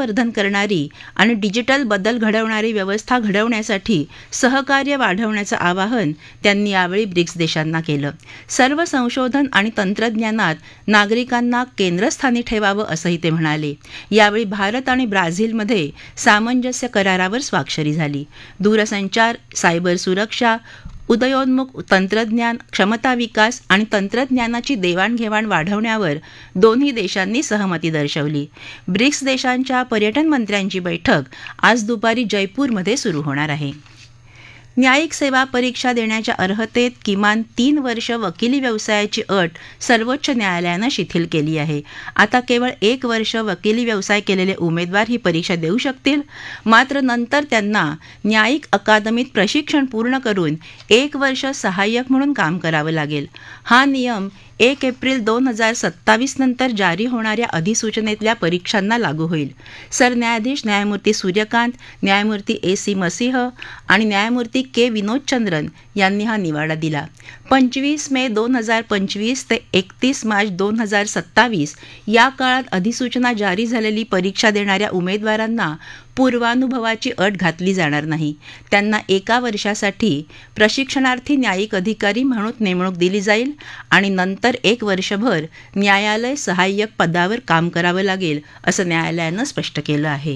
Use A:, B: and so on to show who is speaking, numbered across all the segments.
A: सौहार्दवर्धन करणारी आणि डिजिटल बदल घडवणारी व्यवस्था घडवण्यासाठी सहकार्य वाढवण्याचं आवाहन त्यांनी यावेळी ब्रिक्स देशांना केलं. सर्व संशोधन आणि तंत्रज्ञानात नागरिकांना केंद्रस्थानी ठेवावं असंही ते म्हणाले. यावेळी भारत आणि ब्राझीलमध्ये सामंजस्य करारावर स्वाक्षरी झाली. दूरसंचार, सायबर सुरक्षा, उदयोन्मुख तंत्रज्ञान, क्षमता विकास आणि तंत्रज्ञानाची देवाणघेवाण वाढवण्यावर दोन्ही देशांनी सहमती दर्शवली. ब्रिक्स देशांच्या पर्यटन मंत्र्यांची बैठक आज दुपारी जयपूरमध्ये सुरू होणार आहे. न्यायिक सेवा परीक्षा देण्याच्या अर्हतेत किमान 3 वर्ष वकिली व्यवसायाची अट सर्वोच्च न्यायालयानं शिथिल केली आहे. आता केवळ 1 वर्ष वकिली व्यवसाय केलेले उमेदवार ही परीक्षा देऊ शकतील. मात्र नंतर त्यांना न्यायिक अकादमीत प्रशिक्षण पूर्ण करून 1 वर्ष सहाय्यक म्हणून काम करावं लागेल. हा नियम 1 एप्रिल 2027 नंतर जारी होणाऱ्या अधिसूचनेतल्या परीक्षांना लागू होईल. सरन्यायाधीश न्यायमूर्ती सूर्यकांत, न्यायमूर्ती AC मसीह आणि न्यायमूर्ती K विनोदचंद्रन यांनी हा निवाडा दिला. 25 मे 2025 ते 31 मार्च 2027 या काळात अधिसूचना जारी झालेली परीक्षा देणाऱ्या उमेदवारांना पूर्वानुभवाची अट घातली जाणार नाही. त्यांना 1 वर्षासाठी प्रशिक्षणार्थी न्यायिक अधिकारी म्हणून नेमणूक दिली जाईल आणि नंतर 1 वर्षभर न्यायालय सहाय्यक पदावर काम करावं लागेल, असं न्यायालयानं स्पष्ट केलं आहे.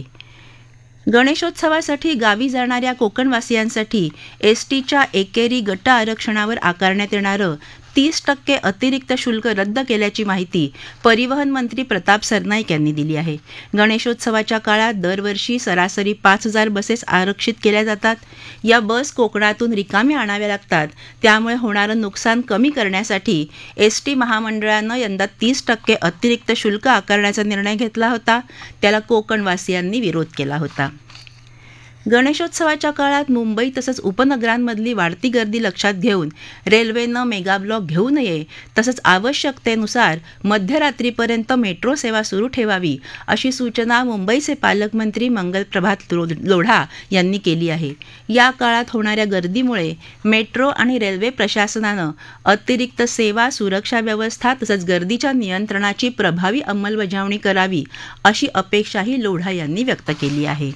A: गणेशोत्सवासाठी गावी जाणाऱ्या कोकणवासियांसाठी एसटीच्या एकेरी गट आरक्षणावर आकारण्यात येणारं 30% अतिरिक्त शुल्क रद्द केल्याची माहिती परिवहन मंत्री प्रताप सरनाईक यांनी दिली आहे. गणेशोत्सवाच्या काळात दरवर्षी सरासरी 5,000 बसेस आरक्षित केल्या जातात. या बस कोकणातून रिकाम्या आणाव्या लागतात. त्यामुळे होणारं नुकसान कमी करण्यासाठी एसटी महामंडळानं यंदा 30% अतिरिक्त शुल्क आकारण्याचा निर्णय घेतला होता. त्याला कोकणवासियांनी विरोध केला होता. गणेशोत्सवाच्या काळात मुंबई तसंच उपनगरांमधली वाढती गर्दी लक्षात घेऊन रेल्वेनं मेगाब्लॉक घेऊ नये, तसंच आवश्यकतेनुसार मध्यरात्रीपर्यंत मेट्रो सेवा सुरू ठेवावी, अशी सूचना मुंबईचे पालकमंत्री मंगलप्रभात लोढा यांनी केली आहे. या काळात होणाऱ्या गर्दीमुळे मेट्रो आणि रेल्वे प्रशासनानं अतिरिक्त सेवा, सुरक्षा व्यवस्था तसंच गर्दीच्या नियंत्रणाची प्रभावी अंमलबजावणी करावी, अशी अपेक्षाही लोढा यांनी व्यक्त केली आहे.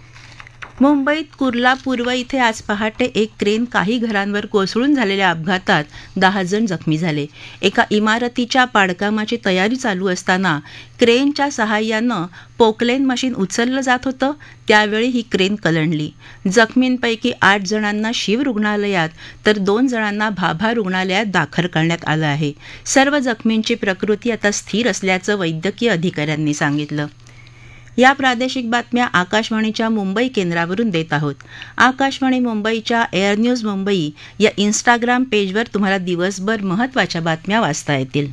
A: मुंबईत कुर्ला पूर्व इथे आज पहाटे एक क्रेन काही घरांवर कोसळून झालेल्या अपघातात 10 जण जखमी झाले. एका इमारतीच्या पाडकामाची तयारी चालू असताना क्रेनच्या सहाय्यानं पोकलेन मशीन उचललं जात होतं. त्यावेळी ही क्रेन कलंडली. जखमींपैकी 8 जणांना शीव रुग्णालयात तर 2 जणांना भाभा रुग्णालयात दाखल करण्यात आलं आहे. सर्व जखमींची प्रकृती आता स्थिर असल्याचं वैद्यकीय अधिकाऱ्यांनी सांगितलं. या प्रादेशिक बातम्या आकाशवाणीच्या मुंबई केंद्रावरून देत आहोत. आकाशवाणी मुंबईच्या एअर न्यूज मुंबई या इंस्टाग्राम पेजवर तुम्हाला दिवसभर महत्त्वाच्या बातम्या वाचता येतील.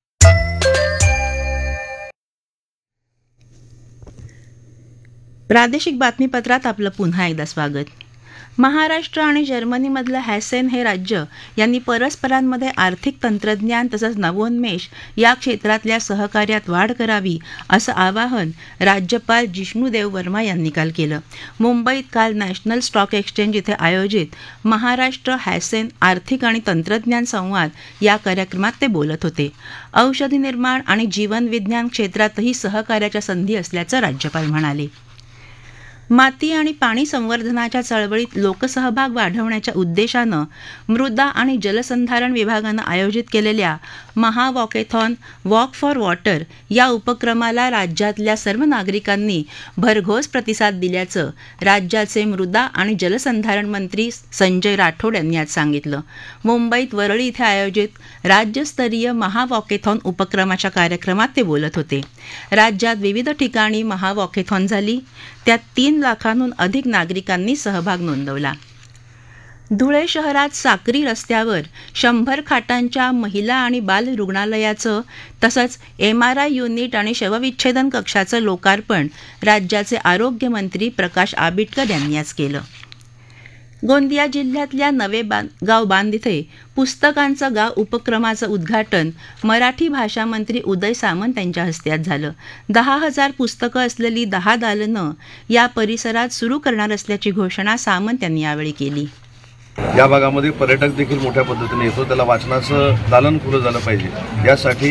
A: प्रादेशिक बातमीपत्रात आपलं पुन्हा एकदा स्वागत. महाराष्ट्र आणि जर्मनीमधलं हॅसेन हे राज्य यांनी परस्परांमध्ये आर्थिक तंत्रज्ञान तसंच नवोन्मेष या क्षेत्रातल्या सहकार्यात वाढ करावी, असं आवाहन राज्यपाल जिष्णुदेव वर्मा यांनी काल केलं. मुंबईत काल नॅशनल स्टॉक एक्सचेंज इथे आयोजित महाराष्ट्र हॅसेन आर्थिक आणि तंत्रज्ञान संवाद या कार्यक्रमात ते बोलत होते. औषधी निर्माण आणि जीवनविज्ञान क्षेत्रातही सहकार्याच्या संधी असल्याचं राज्यपाल म्हणाले. माती आणि पाणी संवर्धनाच्या चळवळीत लोकसहभाग वाढवण्याच्या उद्देशानं मृदा आणि जलसंधारण विभागानं आयोजित केलेल्या महावॉकेथॉन वॉक फॉर वॉटर या उपक्रमाला राज्यातल्या सर्व नागरिकांनी भरघोस प्रतिसाद दिल्याचं राज्याचे मृदा आणि जलसंधारण मंत्री संजय राठोड यांनी आज सांगितलं. मुंबईत वरळी इथे आयोजित राज्यस्तरीय महावॉकेथॉन उपक्रमाच्या कार्यक्रमात ते बोलत होते. राज्यात विविध ठिकाणी महावॉकेथॉन झाली. त्यात 3 लाखांहून अधिक नागरिकांनी सहभाग नोंदवला. धुळे शहरात साक्री रस्त्यावर 100 खाटांच्या महिला आणि बाल रुग्णालयाचं तसंच MRI युनिट आणि शवविच्छेदन कक्षाचं लोकार्पण राज्याचे आरोग्यमंत्री प्रकाश आबिटकर यांनी आज केलं. गोंदिया जिल्ह्यातल्या नवे गाव बांध इथे पुस्तकांचं गाव उपक्रमाचं उद्घाटन मराठी भाषा मंत्री उदय सामंत यांच्या हस्ते आज झालं. 10,000 पुस्तकं असलेली 10 दालनं या परिसरात सुरू करणार असल्याची घोषणा सामंत यांनी यावेळी केली.
B: या भागामध्ये पर्यटक देखील मोठ्या पद्धतीने येतो, त्याला वाचनाचं दालन खुलं झालं पाहिजे यासाठी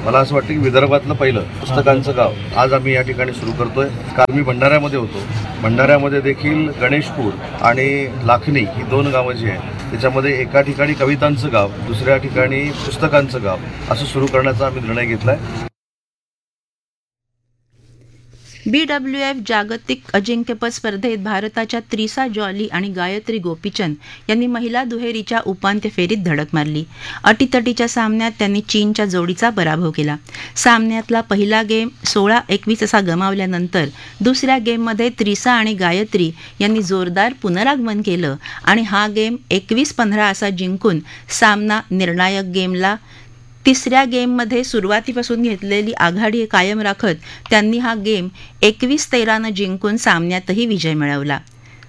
B: मला असं वाटतं की विदर्भातलं पहिलं पुस्तकांचं गाव आज आम्ही या ठिकाणी सुरू करतोय. काल मी भंडाऱ्यामध्ये होतो. भंडाऱ्यामध्ये देखील गणेशपूर आणि लाखनी ही 2 गावं जी आहेत त्याच्यामध्ये एका ठिकाणी कवितांचं गाव, दुसऱ्या ठिकाणी पुस्तकांचं गाव असं सुरू करण्याचा आम्ही निर्णय घेतलाय.
A: BWF जागतिक अजिंक्यपद स्पर्धेत भारताच्या त्रिसा जॉली आणि गायत्री गोपीचंद यांनी महिला दुहेरीच्या उपांत्य फेरीत धडक मारली. अटीतटीच्या सामन्यात त्यांनी चीनच्या जोडीचा पराभव केला. सामन्यातला पहिला गेम 16-21 असा गमावल्यानंतर दुसऱ्या गेममध्ये त्रिसा आणि गायत्री यांनी जोरदार पुनरागमन केलं आणि हा गेम 21-15 असा जिंकून सामना निर्णायक गेमला. तिसऱ्या गेममध्ये सुरुवातीपासून घेतलेली आघाडी कायम राखत त्यांनी हा गेम 21-13 जिंकून सामन्यातही विजय मिळवला.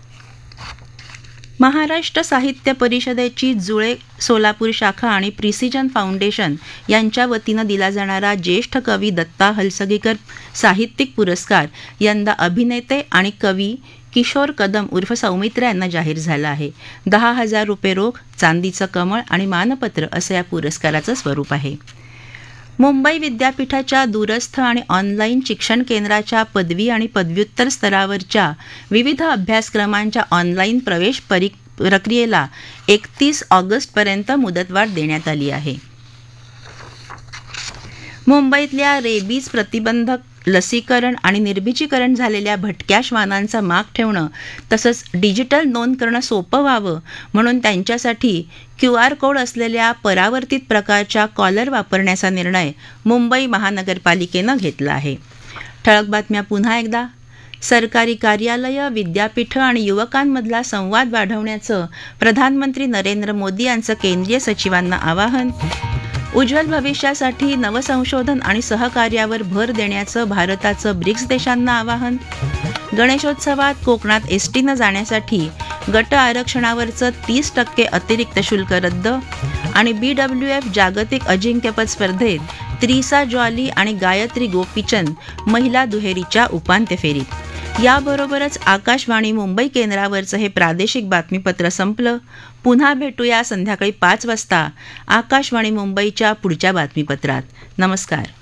A: महाराष्ट्र साहित्य परिषदेची जुळे सोलापूर शाखा आणि प्रिसिजन फाउंडेशन यांच्या वतीनं दिला जाणारा ज्येष्ठ कवी दत्ता हलसगीकर साहित्यिक पुरस्कार यंदा अभिनेते आणि कवी किशोर कदम उर्फ सौमित्र यांना जाहीर झाला आहे. 10,000 रुपये रोख, चांदीचं कमळ आणि मानपत्र असं या पुरस्काराचं स्वरूप आहे. मुंबई विद्यापीठाच्या दूरस्थ आणि ऑनलाईन शिक्षण केंद्राच्या पदवी आणि पदव्युत्तर स्तरावरच्या विविध अभ्यासक्रमांच्या ऑनलाईन प्रवेश प्रक्रियेला 31 ऑगस्टपर्यंत मुदतवाढ देण्यात आली आहे. मुंबईतल्या रेबीज प्रतिबंधक लसीकरण आणि निर्बिजीकरण झालेल्या भटक्या श्वानांचा माग ठेवणं तसंच डिजिटल नोंद करणं सोपं व्हावं म्हणून त्यांच्यासाठी QR कोड असलेल्या परावर्तित प्रकारच्या कॉलर वापरण्याचा निर्णय मुंबई महानगरपालिकेनं घेतला आहे. ठळक बातम्या पुन्हा एकदा. सरकारी कार्यालयं, विद्यापीठं आणि युवकांमधला संवाद वाढवण्याचं प्रधानमंत्री नरेंद्र मोदी यांचं केंद्रीय सचिवांना आवाहन. उज्ज्वल भविष्यासाठी नवसंशोधन आणि सहकार्यावर भर देण्याचं भारताचं ब्रिक्स देशांना आवाहन. गणेशोत्सवात कोकणात एसटीनं जाण्यासाठी गट आरक्षणावरचं 30% अतिरिक्त शुल्क रद्द. आणि BWF जागतिक अजिंक्यपद स्पर्धेत त्रिसा जॉली आणि गायत्री गोपीचंद महिला दुहेरीच्या उपांत्य फेरीत. याबरोबरच आकाशवाणी मुंबई केंद्रावरचं हे प्रादेशिक बातमीपत्र संपलं. पुन्हा भेटूया संध्याकाळी 5 वाजता आकाशवाणी मुंबईच्या पुढच्या बातमीपत्रात. नमस्कार.